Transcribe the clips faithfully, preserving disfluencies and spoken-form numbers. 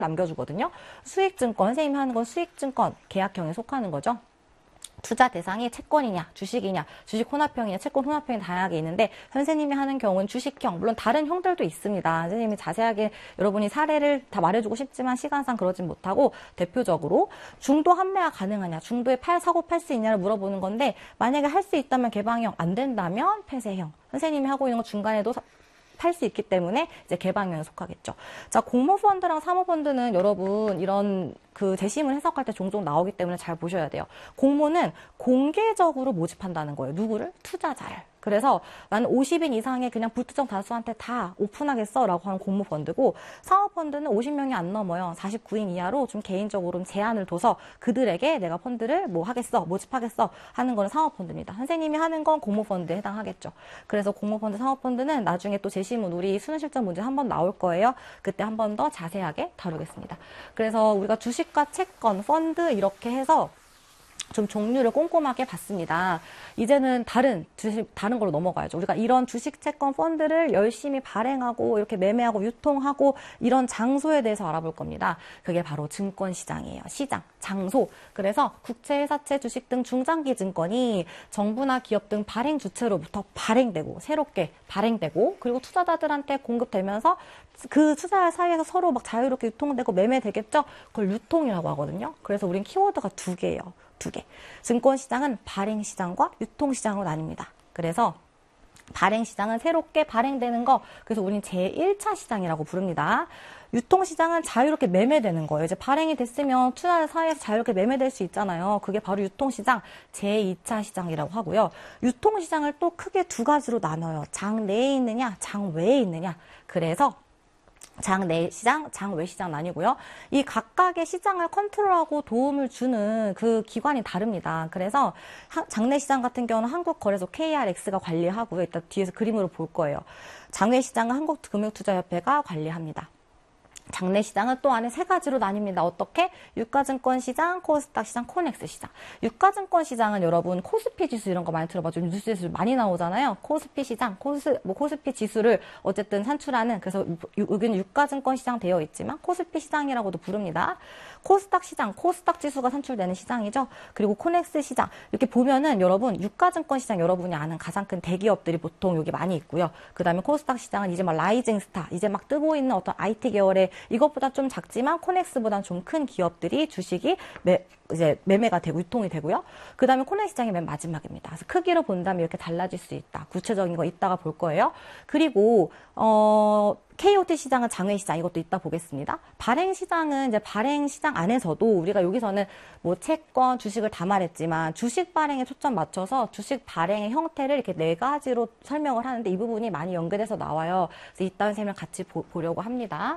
남겨주거든요. 수익증권, 선생님이 하는 건 수익증권 계약형에 속하는 거죠. 투자 대상이 채권이냐, 주식이냐, 주식 혼합형이냐, 채권 혼합형이 다양하게 있는데 선생님이 하는 경우는 주식형, 물론 다른 형들도 있습니다. 선생님이 자세하게 여러분이 사례를 다 말해주고 싶지만 시간상 그러진 못하고 대표적으로 중도 환매가 가능하냐, 중도에 팔, 사고 팔 수 있냐를 물어보는 건데 만약에 할 수 있다면 개방형, 안 된다면 폐쇄형. 선생님이 하고 있는 거 중간에도 팔 수 있기 때문에 이제 개방형에 속하겠죠. 자, 공모펀드랑 사모펀드는 여러분 이런 그 재심을 해석할 때 종종 나오기 때문에 잘 보셔야 돼요. 공모는 공개적으로 모집한다는 거예요. 누구를? 투자자를. 그래서 나는 오십 인 이상의 그냥 불특정 다수한테 다 오픈하겠어 라고 하는 공모펀드고, 사모펀드는 오십 명이 안 넘어요. 사십구 인 이하로 좀 개인적으로 제한을 둬서 그들에게 내가 펀드를 뭐 하겠어, 모집하겠어 하는 거는 사모펀드입니다. 선생님이 하는 건 공모펀드에 해당하겠죠. 그래서 공모펀드, 사모펀드는 나중에 또 재심은 우리 수능 실전 문제 한번 나올 거예요. 그때 한 번 더 자세하게 다루겠습니다. 그래서 우리가 주식과 채권, 펀드 이렇게 해서 좀 종류를 꼼꼼하게 봤습니다. 이제는 다른 주식, 다른 걸로 넘어가야죠. 우리가 이런 주식, 채권, 펀드를 열심히 발행하고 이렇게 매매하고 유통하고 이런 장소에 대해서 알아볼 겁니다. 그게 바로 증권시장이에요. 시장, 장소. 그래서 국채, 회사채, 주식 등 중장기 증권이 정부나 기업 등 발행 주체로부터 발행되고 새롭게 발행되고 그리고 투자자들한테 공급되면서 그 투자자 사이에서 서로 막 자유롭게 유통되고 매매되겠죠. 그걸 유통이라고 하거든요. 그래서 우린 키워드가 두 개예요. 두 개. 증권시장은 발행시장과 유통시장으로 나뉩니다. 그래서 발행시장은 새롭게 발행되는 거, 그래서 우린 제일 차 시장이라고 부릅니다. 유통시장은 자유롭게 매매되는 거예요. 이제 발행이 됐으면 투자자 사이에서 자유롭게 매매될 수 있잖아요. 그게 바로 유통시장 제이 차 시장이라고 하고요. 유통시장을 또 크게 두 가지로 나눠요. 장 내에 있느냐, 장 외에 있느냐. 그래서 장내 시장, 장외 시장 나뉘고요. 이 각각의 시장을 컨트롤하고 도움을 주는 그 기관이 다릅니다. 그래서 장내 시장 같은 경우는 한국거래소 케이알엑스가 관리하고요. 이따 뒤에서 그림으로 볼 거예요. 장외 시장은 한국금융투자협회가 관리합니다. 장내 시장은 또 안에 세 가지로 나뉩니다. 어떻게? 유가증권 시장, 코스닥 시장, 코넥스 시장. 유가증권 시장은 여러분 코스피 지수 이런 거 많이 들어봐죠. 뉴스에서 많이 나오잖아요. 코스피 시장, 코스 뭐 코스피 지수를 어쨌든 산출하는, 그래서 여기는 유가증권 시장 되어 있지만 코스피 시장이라고도 부릅니다. 코스닥 시장, 코스닥 지수가 산출되는 시장이죠. 그리고 코넥스 시장. 이렇게 보면은 여러분 유가증권 시장 여러분이 아는 가장 큰 대기업들이 보통 여기 많이 있고요. 그다음에 코스닥 시장은 이제 막 라이징 스타, 이제 막 뜨고 있는 어떤 아이티 계열의 이것보다 좀 작지만 코넥스보다 좀 큰 기업들이 주식이 매, 이제 매매가 되고 유통이 되고요. 그 다음에 코넥스 시장이 맨 마지막입니다. 그래서 크기로 본다면 이렇게 달라질 수 있다. 구체적인 거 이따가 볼 거예요. 그리고 어 케이오티 시장은 장외 시장, 이것도 이따 보겠습니다. 발행 시장은 이제 발행 시장 안에서도 우리가 여기서는 뭐 채권, 주식을 다 말했지만 주식 발행에 초점 맞춰서 주식 발행의 형태를 이렇게 네 가지로 설명을 하는데 이 부분이 많이 연결해서 나와요. 그래서 이따 설명 같이 보, 보려고 합니다.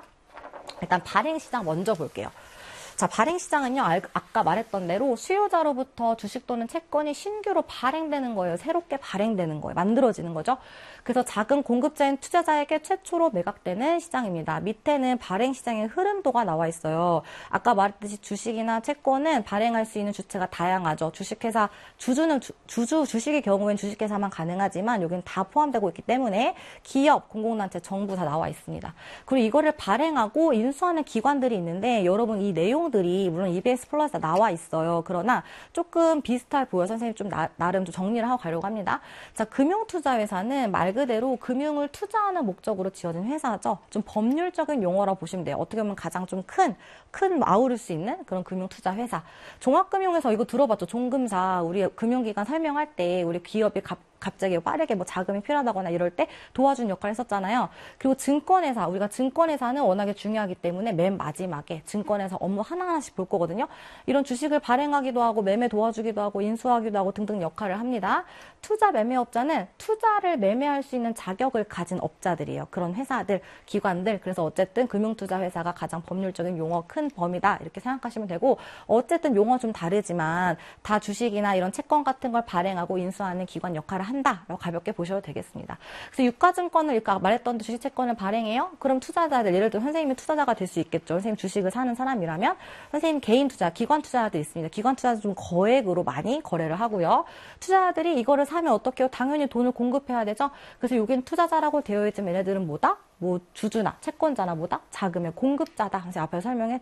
일단 발행시장 먼저 볼게요. 자, 발행시장은요, 아까 말했던 대로 수요자로부터 주식 또는 채권이 신규로 발행되는 거예요. 새롭게 발행되는 거예요. 만들어지는 거죠. 그래서 작은 공급자인 투자자에게 최초로 매각되는 시장입니다. 밑에는 발행시장의 흐름도가 나와 있어요. 아까 말했듯이 주식이나 채권은 발행할 수 있는 주체가 다양하죠. 주식회사, 주주는 주, 주주, 주식의 경우엔 주식회사만 가능하지만 여기는 다 포함되고 있기 때문에 기업, 공공단체, 정부 다 나와 있습니다. 그리고 이거를 발행하고 인수하는 기관들이 있는데 여러분 이 내용들이 물론 이비에스 플러스에 나와 있어요. 그러나 조금 비슷할 보여 선생님 좀 나, 나름 좀 정리를 하고 가려고 합니다. 자, 금융투자회사는 말 그대로 금융을 투자하는 목적으로 지어진 회사죠. 좀 법률적인 용어라 보시면 돼요. 어떻게 보면 가장 좀 큰, 큰 아우를 수 있는 그런 금융투자회사. 종합금융에서 이거 들어봤죠. 종금사. 우리 금융기관 설명할 때 우리 기업이 갑 갑자기 빠르게 뭐 자금이 필요하다거나 이럴 때 도와준 역할을 했었잖아요. 그리고 증권회사, 우리가 증권회사는 워낙에 중요하기 때문에 맨 마지막에 증권회사 업무 하나하나씩 볼 거거든요. 이런 주식을 발행하기도 하고 매매 도와주기도 하고 인수하기도 하고 등등 역할을 합니다. 투자 매매업자는 투자를 매매할 수 있는 자격을 가진 업자들이에요. 그런 회사들, 기관들. 그래서 어쨌든 금융투자회사가 가장 법률적인 용어 큰 범위다 이렇게 생각하시면 되고, 어쨌든 용어 좀 다르지만 다 주식이나 이런 채권 같은 걸 발행하고 인수하는 기관 역할을 한다라고 가볍게 보셔도 되겠습니다. 그래서 유가증권을 아까 말했던 주식채권을 발행해요. 그럼 투자자들, 예를 들어 선생님이 투자자가 될 수 있겠죠. 선생님 주식을 사는 사람이라면 선생님 개인 투자, 기관 투자자들 있습니다. 기관 투자자 좀 거액으로 많이 거래를 하고요. 투자자들이 이거를 사면 어떻게 해요? 당연히 돈을 공급해야 되죠. 그래서 여기는 투자자라고 되어 있지만 얘네들은 뭐다? 뭐 주주나 채권자나 뭐다? 자금의 공급자다. 그래서 앞에 설명했죠.